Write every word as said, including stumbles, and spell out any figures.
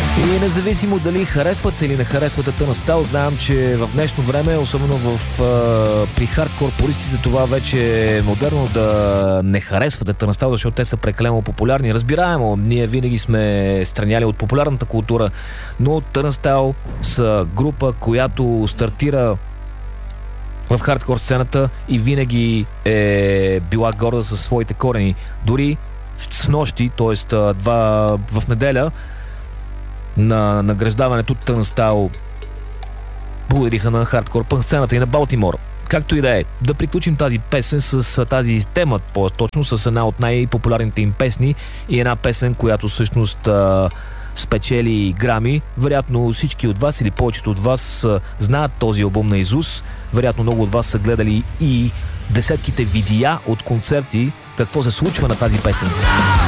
И независимо дали харесвате или не харесвате Turnstile, знам, че в днешно време, особено в, а, при хардкорпористите, това вече е модерно да не харесвате Turnstile, защото те са прекалено популярни. Разбираемо, ние винаги сме страняли от популярната култура, но Turnstile са група, която стартира в хардкор сцената и винаги е била горда със своите корени. Дори с нощи, т.е. два в неделя, на награждаването Turnstile благодариха на хардкор пънк сцената и на Балтимор. Както и да е, да приключим тази песен с тази тема, по-точно с една от най-популярните им песни и една песен, която всъщност а, спечели грами. Вероятно всички от вас или повечето от вас а, знаят този албум на Изус. Вероятно много от вас са гледали и десетките видеа от концерти, какво се случва на тази песен.